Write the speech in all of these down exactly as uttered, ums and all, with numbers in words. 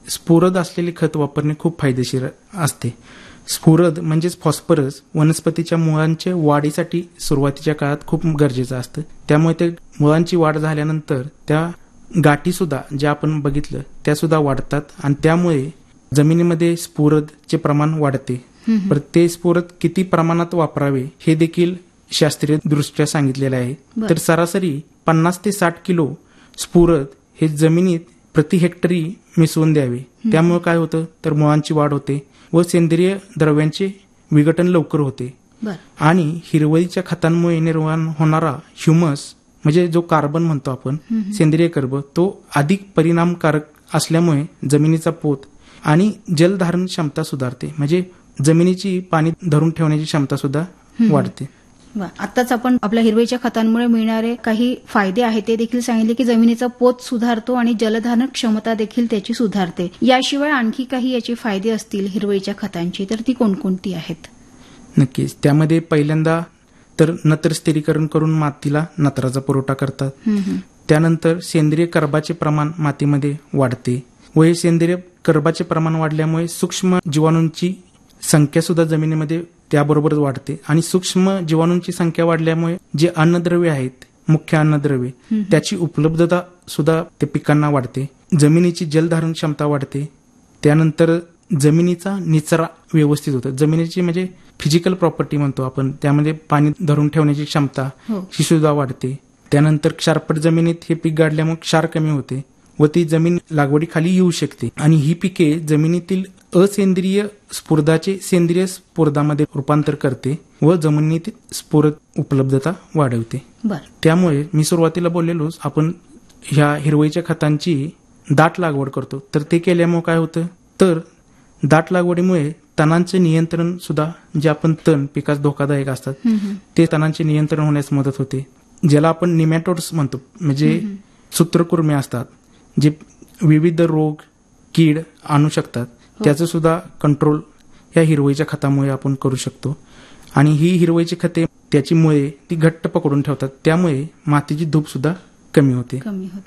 स्फुरद असलेले खत वापरणे खूप फायदेशीर असते. स्फुरद म्हणजेच फॉस्फरस वनस्पतीच्या मुळांच्या वाढीसाठी सुरुवातीच्या काळात खूप गरजेचं असतं. त्यामुळे ते मुळांची वाढ झाल्यानंतर त्या गाठी सुद्धा ज्या आपण बघितलं त्या सुद्धा वाढतात आणि त्यामुळे जमिनीमध्ये स्फुरदचे प्रमाण वाढते. पण ते स्फुरद किती प्रमाणात वापरावे हे देखील शास्त्रीय दृष्ट्या सांगितलेलं आहे. तर सरासरी पन्नास ते साठ किलो स्फुरद हे जमिनीत प्रति हेक्टरी मिसळून द्यावे. त्यामुळे काय होतं तर मुळांची वाढ होते व सेंद्रिय द्रव्यांचे विघटन लवकर होते. आणि हिरवळीच्या खतांमुळे निर्माण होणारा ह्युमस म्हणजे जो कार्बन म्हणतो आपण सेंद्रिय कर्ब तो अधिक परिणामकारक असल्यामुळे जमिनीचा पोत आणि जलधारण क्षमता सुधारते. म्हणजे जमिनीची पाणी धरून ठेवण्याची क्षमता सुद्धा वाढते. आताच आपण आपल्या हिरवळीच्या खतांमुळे मिळणारे काही फायदे आहेत ते देखील सांगितले की जमिनीचा पोत सुधारतो आणि जलधारण क्षमता देखील त्याची सुधारते. याशिवाय आणखी काही याचे फायदे असतील हिरवळीच्या खतांची तर ती कोणकोणती आहेत? नक्कीच. त्यामध्ये पहिल्यांदा तर नत्र स्थिरीकरण करून मातीला नत्राचा पुरवठा करतात. त्यानंतर सेंद्रिय कर्बाचे प्रमाण मातीमध्ये वाढते व हे सेंद्रिय कर्बाचे प्रमाण वाढल्यामुळे सूक्ष्म जीवाणूंची संख्या सुद्धा जमिनीमध्ये त्याबरोबरच वाढते आणि सूक्ष्म जीवाणूंची संख्या वाढल्यामुळे जे अन्नद्रव्य आहेत मुख्य अन्नद्रव्य त्याची उपलब्धता सुद्धा त्या पिकांना वाढते. जमिनीची जलधारण क्षमता वाढते. त्यानंतर जमिनीचा निचरा व्यवस्थित होतो. जमिनीची म्हणजे फिजिकल प्रॉपर्टी म्हणतो आपण त्यामध्ये पाणी धरून ठेवण्याची क्षमता ही सुद्धा वाढते. त्यानंतर क्षारपट जमिनीत हे पीक गाडल्यामुळे क्षार कमी होते व ती जमीन लागवडीखाली येऊ शकते आणि ही पिके जमिनीतील असेंद्रिय स्फुरदाचे सेंद्रिय स्फुरदामध्ये रूपांतर करते व जमिनीतील स्फुरद उपलब्धता वाढवते. त्यामुळे मी सुरुवातीला बोललेलोच आपण ह्या हिरवळीच्या खतांची दाट लागवड करतो. तर ते केल्यामुळे काय होतं तर दाट लागवडीमुळे तणांचे नियंत्रण सुद्धा जे आपण तण पिकास धोकादायक असतात ते तणांचे नियंत्रण होण्यास मदत होते. ज्याला आपण निमॅटोड्स म्हणतो म्हणजे सूत्रकुर्मे असतात जे विविध रोग कीड आणू शकतात त्याचं सुद्धा कंट्रोल या हिरवळीच्या खतामुळे आपण करू शकतो. आणि ही हिरवळीची खते त्याची मुळे ती घट्ट पकडून ठेवतात त्यामुळे मातीची धूप सुद्धा कमी होते.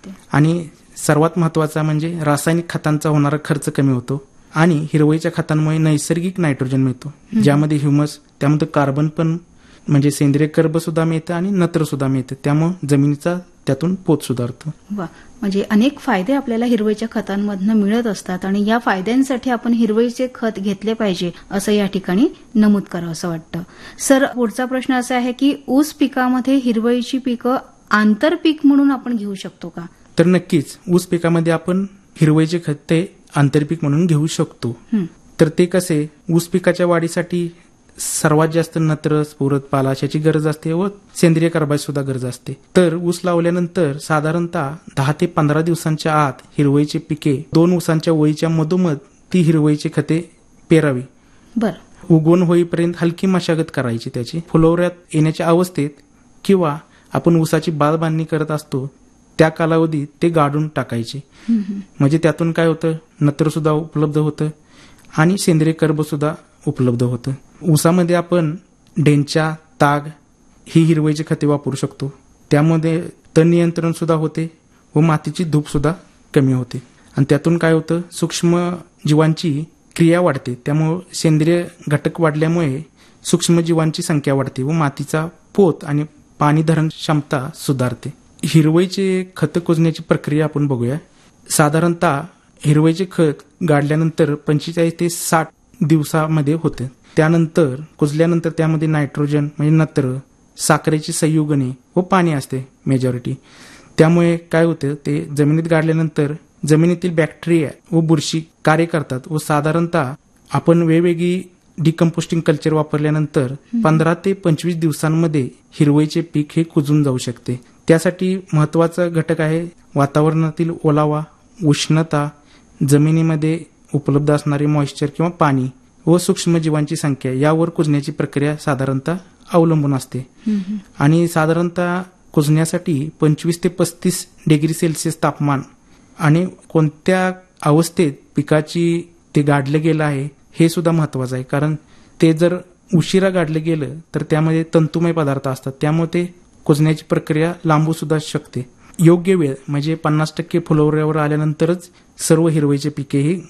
आणि सर्वात महत्वाचा म्हणजे रासायनिक खतांचा होणारा खर्च कमी होतो आणि हिरवळीच्या खतांमुळे नैसर्गिक नायट्रोजन मिळतो ज्यामध्ये ह्युमस त्यामध्ये कार्बन पण म्हणजे सेंद्रिय कर्ब सुद्धा मिळतं आणि नत्र सुद्धा मिळतं त्यामुळे जमिनीचा त्यातून पोत सुधारतो. वा म्हणजे अनेक फायदे आपल्याला हिरवळीच्या खतांमधनं मिळत असतात आणि या फायद्यांसाठी आपण हिरवळीचे खत घेतले पाहिजे असं या ठिकाणी नमूद करावं असं वाटतं. सर पुढचा प्रश्न असा आहे की ऊस पिकामध्ये हिरवळीची पिकं आंतरपीक म्हणून आपण घेऊ शकतो का? तर नक्कीच ऊस पिकामध्ये आपण हिरवळीचे खते आंतरपीक म्हणून घेऊ शकतो. तर ते कसे ऊस पिकाच्या वाढीसाठी सर्वात जास्त नत्र स्फुरद पालाश याची गरज असते व सेंद्रिय कर्बाची सुद्धा गरज असते. तर ऊस लावल्यानंतर साधारणतः दहा ते पंधरा दिवसांच्या आत हिरवळीची पिके दोन ऊसांच्या वळीच्या मधोमध ती हिरवळीची खते पेरावी. बर उगवण होईपर्यंत हलकी मशागत करायची त्याची. फुलवऱ्यात येण्याच्या अवस्थेत किंवा आपण ऊसाची बाळ बांधणी करत असतो त्या कालावधीत ते गाडून टाकायचे. म्हणजे त्यातून काय होतं नत्र सुद्धा उपलब्ध होतं आणि सेंद्रिय कर्ब सुद्धा उपलब्ध होतं. ऊसामध्ये आपण डेंचा ताग ही हिरवळीची खते वापरू शकतो. त्यामध्ये तण नियंत्रण सुद्धा होते व मातीची धूप सुद्धा कमी होते आणि त्यातून काय होतं सूक्ष्म जीवांची क्रिया वाढते त्यामुळे सेंद्रिय घटक वाढल्यामुळे सूक्ष्म जीवांची संख्या वाढते व मातीचा पोत आणि पाणी धरण क्षमता सुधारते. हिरवळीचे खत कुजण्याची प्रक्रिया आपण बघूया. साधारणतः हिरवळीचे खत गाडल्यानंतर पंचेचाळीस ते साठ दिवसामध्ये होते. त्यानंतर कुजल्यानंतर त्यामध्ये नायट्रोजन म्हणजे नत्र साखरेची संयुगणे व पाणी असते मेजॉरिटी. त्यामुळे काय होतं ते जमिनीत गाडल्यानंतर जमिनीतील बॅक्टेरिया व बुरशी कार्य करतात व साधारणतः आपण वेगवेगळी डिकम्पोस्टिंग कल्चर वापरल्यानंतर पंधरा ते पंचवीस दिवसांमध्ये हिरवळीचे पीक हे कुजून जाऊ शकते. त्यासाठी महत्वाचा घटक आहे वातावरणातील ओलावा उष्णता जमिनीमध्ये उपलब्ध असणारे मॉइश्चर किंवा पाणी व सूक्ष्मजीवांची संख्या यावर कुजण्याची प्रक्रिया साधारणतः अवलंबून असते. आणि साधारणतः कुजण्यासाठी पंचवीस ते पस्तीस डिग्री सेल्सिअस तापमान आणि कोणत्या अवस्थेत पिकाची ते गाडलं गेलं आहे हे सुद्धा महत्वाचं आहे. कारण ते जर उशिरा गाडलं गेलं तर त्यामध्ये तंतुमय पदार्थ असतात त्यामुळे ते कुजण्याची प्रक्रिया लांबू सुद्धा शकते. योग्य वेळ म्हणजे पन्नास टक्के फुलवऱ्यावर आल्यानंतरच सर्व हिरवळीचे पिके ही